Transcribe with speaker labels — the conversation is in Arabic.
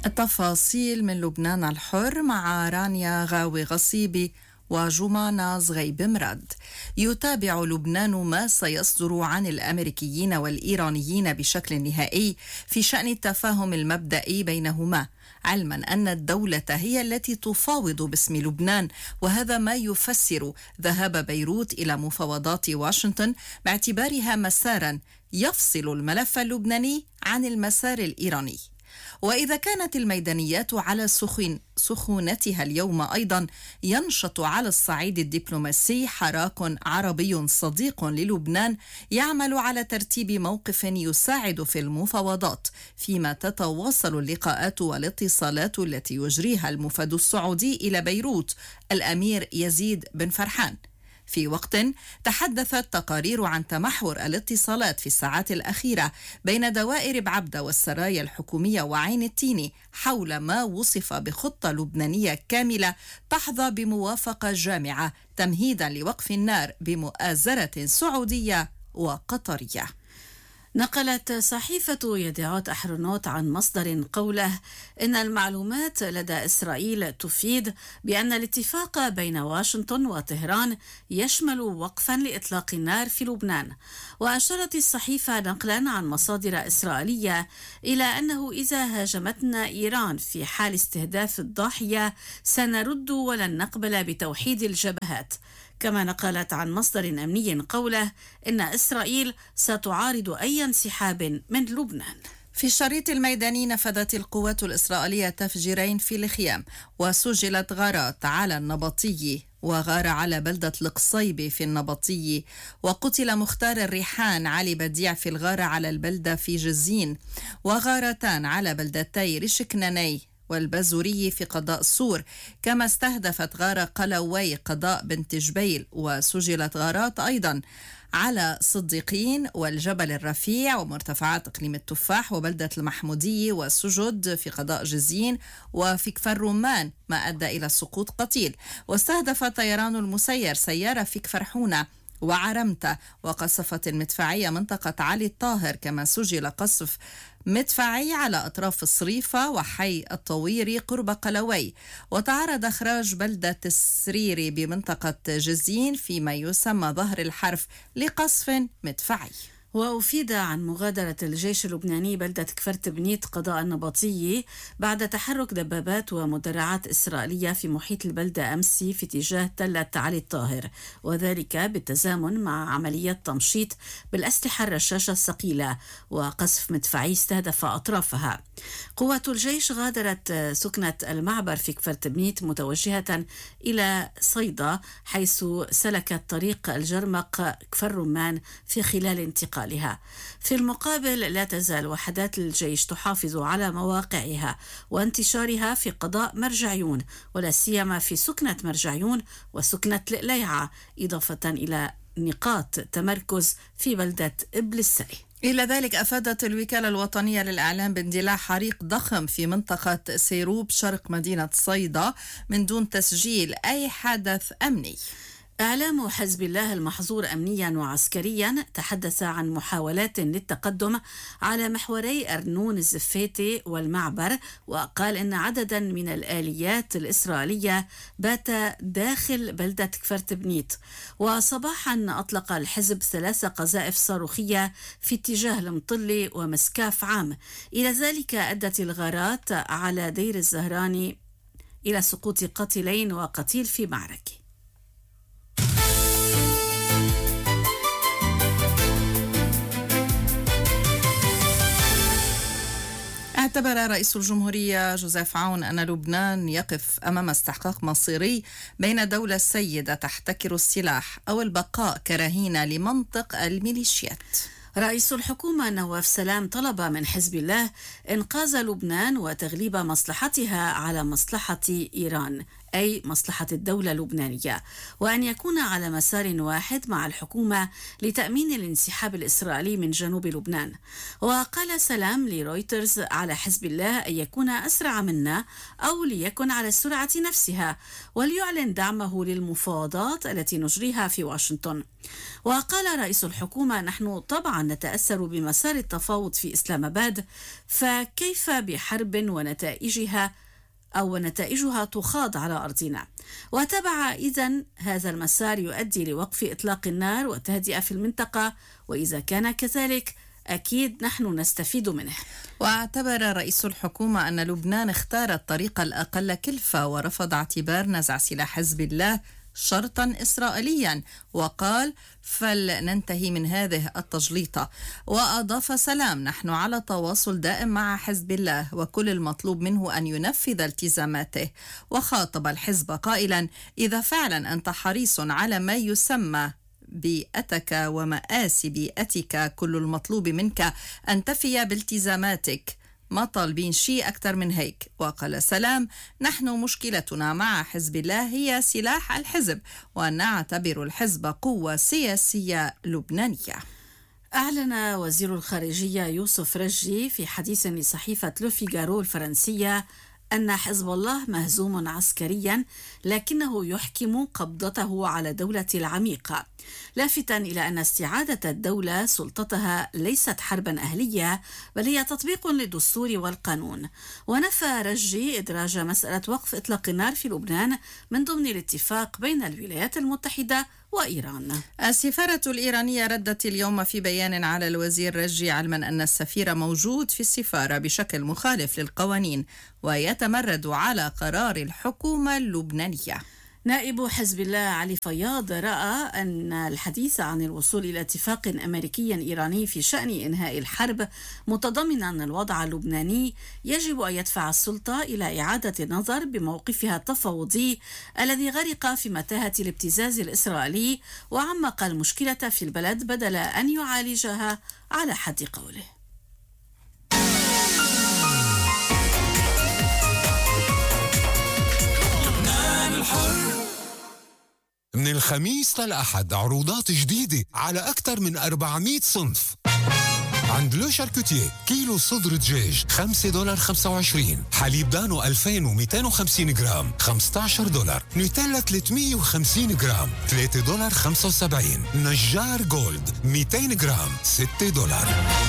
Speaker 1: التفاصيل من لبنان الحر مع رانيا غاوي غصيبي وجمانة زغيب مراد. يتابع لبنان ما سيصدر عن الأمريكيين والإيرانيين بشكل نهائي في شأن التفاهم المبدئي بينهما، علما أن الدولة هي التي تفاوض باسم لبنان، وهذا ما يفسر ذهاب بيروت إلى مفاوضات واشنطن باعتبارها مسارا يفصل الملف اللبناني عن المسار الإيراني. وإذا كانت الميدانيات على سخونتها اليوم أيضا، ينشط على الصعيد الدبلوماسي حراك عربي صديق للبنان يعمل على ترتيب موقف يساعد في المفاوضات، فيما تتواصل اللقاءات والاتصالات التي يجريها المفد السعودي إلى بيروت الأمير يزيد بن فرحان. في وقت تحدثت تقارير عن تمحور الاتصالات في الساعات الأخيرة بين دوائر بعبدة والسرايا الحكومية وعين التيني حول ما وصف بخطة لبنانية كاملة تحظى بموافقة جامعة تمهيدا لوقف النار بمؤازرة سعودية وقطرية.
Speaker 2: نقلت صحيفة يدعوت أحرنوت عن مصدر قوله إن المعلومات لدى إسرائيل تفيد بأن الاتفاق بين واشنطن وطهران يشمل وقفا لإطلاق النار في لبنان. وأشارت الصحيفة نقلا عن مصادر إسرائيلية إلى أنه إذا هاجمتنا إيران في حال استهداف الضاحية سنرد ولن نقبل بتوحيد الجبهات. كما نقلت عن مصدر أمني قوله إن إسرائيل ستعارض أي انسحاب من لبنان.
Speaker 1: في الشريط الميداني نفذت القوات الإسرائيلية تفجيرين في الخيام، وسجلت غارات على النبطي وغار على بلدة القصيبة في النبطي، وقتل مختار الريحان علي بديع في الغارة على البلدة في جزين، وغارتان على بلدتي رشكناني والبازوري في قضاء سور. كما استهدفت غارة قلوي قضاء بنت جبيل، وسجلت غارات أيضا على صديقين والجبل الرفيع ومرتفعات إقليم التفاح وبلدة المحمودية وسجد في قضاء جزين وفي كفر رمان، ما أدى إلى سقوط قتيل. واستهدف طيران المسير سيارة في كفر حونة وعرمتة، وقصفت المدفعية منطقة علي الطاهر. كما سجل قصف مدفعي على أطراف الصريفة وحي الطويري قرب قلوي. وتعرض إخراج بلدة السريري بمنطقة جزين فيما يسمى ظهر الحرف لقصف مدفعي.
Speaker 2: وأفيد عن مغادرة الجيش اللبناني بلدة كفرت بنيت قضاء النبطي بعد تحرك دبابات ومدرعات إسرائيلية في محيط البلدة أمس في اتجاه تلة علي الطاهر، وذلك بالتزامن مع عملية تمشيط بالأسلحة الرشاشة الثقيلة وقصف مدفعي استهدف أطرافها. قوات الجيش غادرت سكنة المعبر في كفرت بنيت متوجهة إلى صيدا، حيث سلكت طريق الجرمق كفر رمان في خلال انتقال. في المقابل لا تزال وحدات الجيش تحافظ على مواقعها وانتشارها في قضاء مرجعيون، ولا سيما في سكنة مرجعيون وسكنة ليعة، إضافة إلى نقاط تمركز في بلدة إبلساي.
Speaker 1: إلى ذلك أفادت الوكالة الوطنية للإعلام باندلاع حريق ضخم في منطقة سيروب شرق مدينة صيدا من دون تسجيل أي حدث أمني.
Speaker 2: إعلام حزب الله المحظور أمنيا وعسكريا تحدث عن محاولات للتقدم على محوري أرنون الزفيتي والمعبر، وقال إن عددا من الآليات الإسرائيلية بات داخل بلدة كفرت بنيت. وصباحا أطلق الحزب 3 قذائف صاروخية في اتجاه المطلي ومسكاف عام. إلى ذلك أدت الغارات على دير الزهراني إلى سقوط قتيلين وقتيل في معركة.
Speaker 1: اعتبر رئيس الجمهورية جوزيف عون أن لبنان يقف أمام استحقاق مصيري بين دولة سيدة تحتكر السلاح أو البقاء كرهينة لمنطق الميليشيات.
Speaker 2: رئيس الحكومة نواف سلام طلب من حزب الله إنقاذ لبنان وتغليب مصلحتها على مصلحة إيران، أي مصلحة الدولة اللبنانية، وأن يكون على مسار واحد مع الحكومة لتأمين الانسحاب الإسرائيلي من جنوب لبنان. وقال سلام لرويترز على حزب الله أن يكون أسرع منا أو ليكن على السرعة نفسها، وليعلن دعمه للمفاوضات التي نجريها في واشنطن. وقال رئيس الحكومة: نحن طبعا جميعا نتأثر بمسار التفاوض في إسلام آباد، فكيف بحرب ونتائجها تخاض على أرضنا؟ وتبع إذن هذا المسار يؤدي لوقف إطلاق النار وتهدئة في المنطقة، وإذا كان كذلك أكيد نحن نستفيد منه.
Speaker 1: واعتبر رئيس الحكومة أن لبنان اختار الطريق الأقل كلفة ورفض اعتبار نزع سلاح حزب الله شرطا إسرائيليا، وقال فلننتهي من هذه التجليطة. وأضاف سلام: نحن على تواصل دائم مع حزب الله وكل المطلوب منه أن ينفذ التزاماته. وخاطب الحزب قائلا: إذا فعلا أنت حريص على ما يسمى بيئتك ومآسي بيئتك، كل المطلوب منك أن تفي بالتزاماتك، ما طالبين شيء أكثر من هيك. وقال سلام: نحن مشكلتنا مع حزب الله هي سلاح الحزب، ونعتبر الحزب قوة سياسية لبنانية.
Speaker 2: أعلن وزير الخارجية يوسف رجي في حديث لصحيفة لو فيغارو الفرنسية أن حزب الله مهزوم عسكريا، لكنه يحكم قبضته على دولة العميقة، لافتا إلى أن استعادة الدولة سلطتها ليست حربا أهلية، بل هي تطبيق للدستور والقانون. ونفى رجي إدراج مسألة وقف إطلاق النار في لبنان من ضمن الاتفاق بين الولايات المتحدة وإيران.
Speaker 1: السفارة الإيرانية ردت اليوم في بيان على الوزير رجي، علما أن السفير موجود في السفارة بشكل مخالف للقوانين ويتمرد على قرار الحكومة اللبنانية.
Speaker 2: نائب حزب الله علي فياض رأى أن الحديث عن الوصول إلى اتفاق أمريكي إيراني في شأن إنهاء الحرب متضمنا الوضع اللبناني يجب أن يدفع السلطة إلى إعادة النظر بموقفها التفاوضي الذي غرق في متاهة الابتزاز الإسرائيلي وعمق المشكلة في البلد بدل أن يعالجها على حد قوله.
Speaker 3: من الخميس للأحد عروضات جديدة على أكثر من 400 صنف. عند لو شاركوتيه كيلو صدر دجاج $5.25، حليب دانو 2250 جرام $15، نوتيلا 350 جرام $3.75، نجار جولد 200 جرام $6.